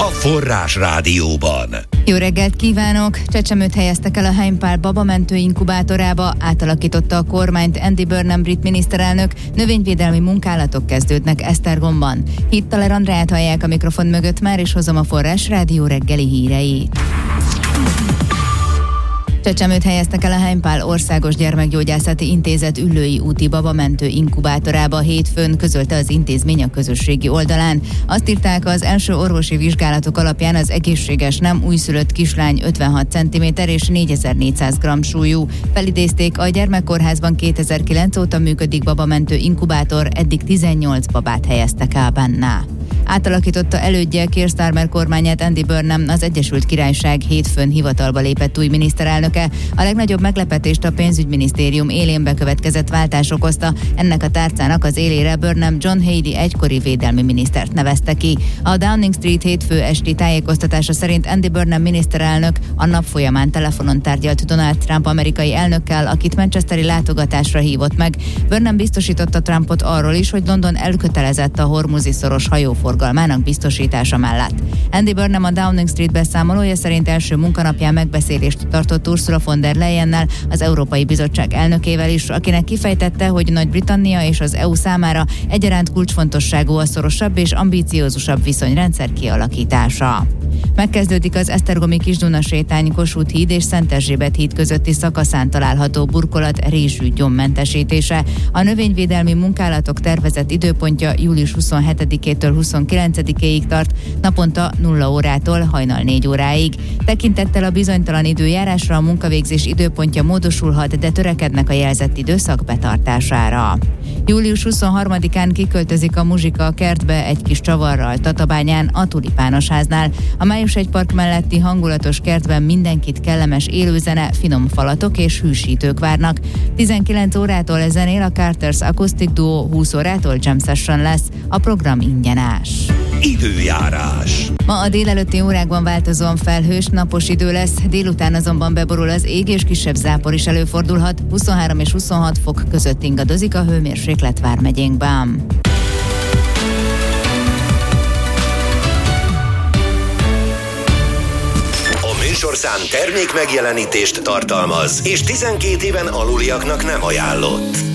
Forrás Rádióban. Jó reggelt kívánok! Csecsemőt helyeztek el a Heimpál babamentő inkubátorába, átalakította a kormányt Andy Burnham brit miniszterelnök, növényvédelmi munkálatok kezdődnek Esztergomban. Hittaler Andrát hallják a mikrofon mögött, már is hozom a Forrás Rádió reggeli híreit. Csecsemőt helyeztek el a Heimpál Országos Gyermekgyógyászati Intézet Üllői úti babamentő inkubátorába hétfőn, közölte az intézmény a közösségi oldalán. Azt írták, az első orvosi vizsgálatok alapján az egészséges nem újszülött kislány 56 cm és 4400 g súlyú. Felidézték, a gyermekkórházban 2009 óta működik babamentő inkubátor, eddig 18 babát helyeztek el benne. Átalakította elődje Keir Starmer kormányát Andy Burnham, az Egyesült Királyság hétfőn hivatalba lépett új miniszterelnöke. A legnagyobb meglepetést a pénzügyminisztérium élén bekövetkezett váltás okozta. Ennek a tárcának az élére Burnham John Healey egykori védelmi minisztert nevezte ki. A Downing Street hétfő esti tájékoztatása szerint Andy Burnham miniszterelnök a nap folyamán telefonon tárgyalt Donald Trump amerikai elnökkel, akit manchesteri látogatásra hívott meg. Burnham biztosította Trumpot arról is, hogy London elkötelezett a hormuzi-szoros hajóforgalmának biztosítása mellett. Andy Burnham a Downing Street beszámolója szerint első munkanapján megbeszélést tartott Ursula von der Leyennel, az Európai Bizottság elnökével is, akinek kifejtette, hogy Nagy-Britannia és az EU számára egyaránt kulcsfontosságú a szorosabb és ambíciózusabb viszonyrendszer kialakítása. Megkezdődik az esztergomi Kisduna-sétány, Kossuth híd és Szent Erzsébet híd közötti szakaszán található burkolat résű gyommentesítése. A növényvédelmi munkálatok tervezett időpontja július 27-től 29-ig tart, naponta 0 órától hajnal 4 óráig. Tekintettel a bizonytalan időjárásra a munkavégzés időpontja módosulhat, de törekednek a jelzett időszak betartására. Július 23-án kiköltözik a muzsika a kertbe egy kis csavarral Tatabányán, a Tulipános háznál. A Május-1 park melletti hangulatos kertben mindenkit kellemes élőzene, finom falatok és hűsítők várnak. 19 órától zenél a Carters Acoustic Duo, 20 órától jam session lesz. A program ingyenes. Időjárás. Ma a délelőtti órákban változóan felhős, napos idő lesz, délután azonban beborul az ég és kisebb zápor is előfordulhat, 23 és 26 fok között ingadozik a hőmérséklet vármegyénkben. A műsorszám termék megjelenítést tartalmaz, és 12 éven aluliaknak nem ajánlott.